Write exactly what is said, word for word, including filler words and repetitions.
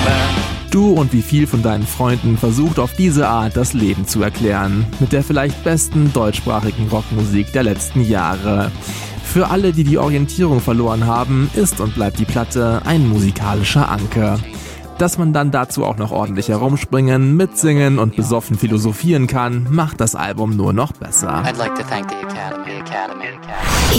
Du und wie viel von deinen Freunden versucht auf diese Art das Leben zu erklären. Mit der vielleicht besten deutschsprachigen Rockmusik der letzten Jahre. Für alle, die die Orientierung verloren haben, ist und bleibt die Platte ein musikalischer Anker. Dass man dann dazu auch noch ordentlich herumspringen, mitsingen und besoffen philosophieren kann, macht das Album nur noch besser. I'd like to thank the Academy. The Academy. The Academy.